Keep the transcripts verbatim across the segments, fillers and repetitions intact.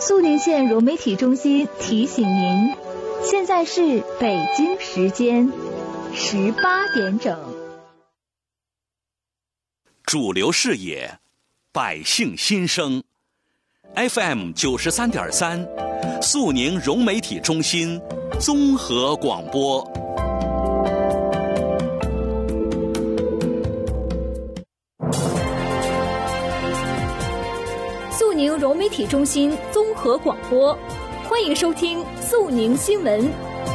肃宁县融媒体中心提醒您，现在是北京时间十八点整。 主流视野，百姓心声 ，F M 九十三点三，肃宁融媒体中心综合广播。 肃宁融媒体中心综合广播，欢迎收听肃宁新闻。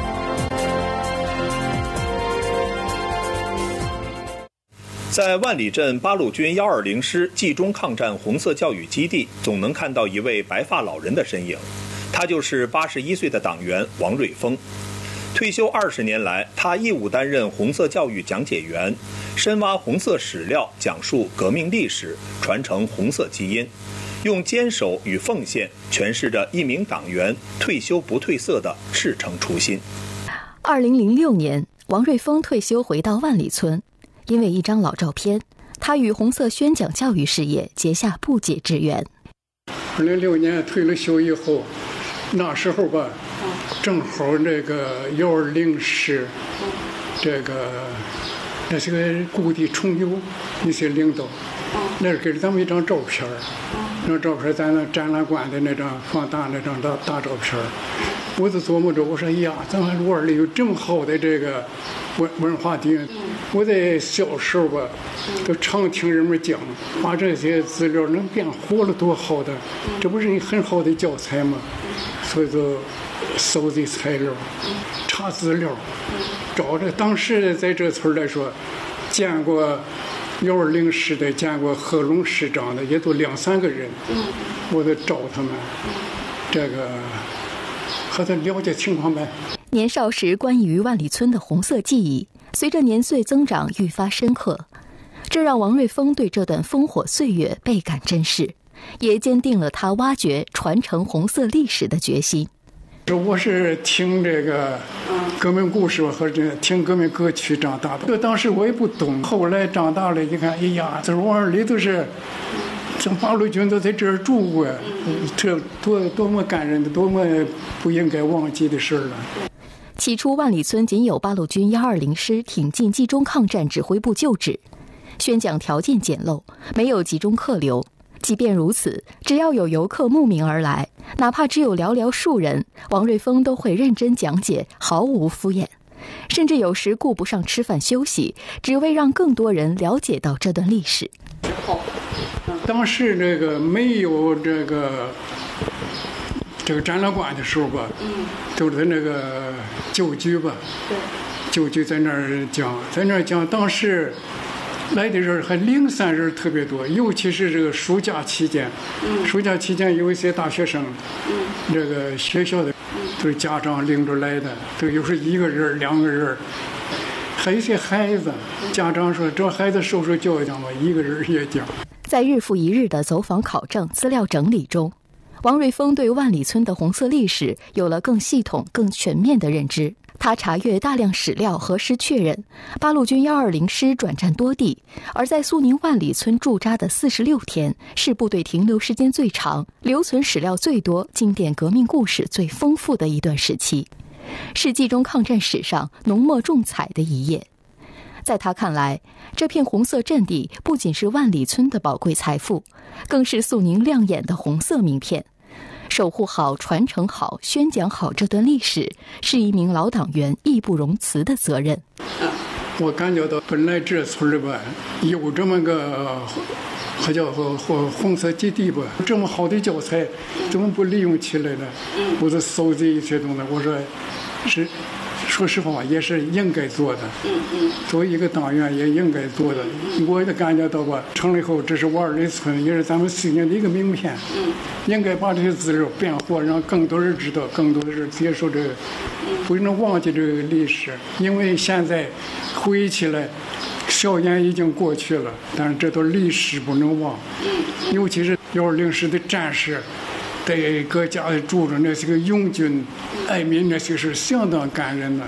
在万里镇八路军一二零师冀中抗战红色教育基地，总能看到一位白发老人的身影，他就是八十一岁的党员王瑞峰。退休二十年来，他义务担任红色教育讲解员，深挖红色史料，讲述革命历史，传承红色基因，用坚守与奉献诠释着一名党员退休不褪色的赤诚初心。 二零零六年，王瑞峰退休回到万里村，因为一张老照片，他与红色宣讲教育事业结下不解之缘。 二零零六年退了休以后，那时候吧，正好这个幺二零师，这个那些个故地重游一些领导，那是给了咱们一张照片，那张照片在那展览馆的那张放大那张大大照片。我就琢磨着，我说哎呀，咱们鲁二里有这么好的这个文文化底蕴。我在小时候吧，都常听人们讲，把这些资料能变活了多好的，这不是很好的教材吗？所以就搜集材料，查资料，找着当时在这村来说，见过幺二零师的，见过贺龙师长的，也都两三个人，我得找他们，这个和他了解情况呗。 年少时关于万里村的红色记忆，随着年岁增长愈发深刻，这让王瑞峰对这段烽火岁月倍感珍视，也坚定了他挖掘传承红色历史的决心。 我是听这个革命故事和这听革命歌曲长大的，当时我也不懂，后来长大了一看，哎呀，这往里都是这八路军都在这儿住过，这多多么感人的，多么不应该忘记的事了。 起初万里村仅有八路军一二零师挺进冀中抗战指挥部旧址，宣讲条件简陋，没有集中客流。即便如此，只要有游客慕名而来，哪怕只有寥寥数人，王瑞峰都会认真讲解，毫无敷衍，甚至有时顾不上吃饭休息，只为让更多人了解到这段历史。 当时这个没有这个这个展览馆的时候吧，都是在那个旧居吧，旧居在那儿讲，在那儿讲，当时来的人还零散人特别多，尤其是这个暑假期间，暑假期间有一些大学生，这个学校的都是家长领着来的，都有时一个人两个人，还有一些孩子，家长说这孩子受受教育讲吧，一个人也讲。 在日复一日的走访考证、资料整理中，王瑞峰对万里村的红色历史有了更系统、更全面的认知。他查阅大量史料，核实确认八路军一二零师转战多地，而在肃宁万里村驻扎的四十六天是部队停留时间最长、留存史料最多、经典革命故事最丰富的一段时期，是冀中抗战史上浓墨重彩的一页。在他看来，这片红色阵地不仅是万里村的宝贵财富，更是肃宁亮眼的红色名片。守护好、传承好、宣讲好这段历史，是一名老党员义不容辞的责任。 我感觉到本来这村里吧有这么个好叫或红色基地吧，这么好的教材怎么不利用起来呢？我就搜集一些东西，我说是说实话也是应该做的，作为一个党员也应该做的。我也感觉到吧，成了以后这是万里村，也是咱们肃宁的一个名片，应该把这些资料变活，让更多人知道，更多的人接受这个，不能忘记这个历史。因为现在回忆起来，硝烟已经过去了，但是这段历史不能忘，尤其是幺二零师的战士在各家里住着，那些个拥军爱民，那些是相当感人的。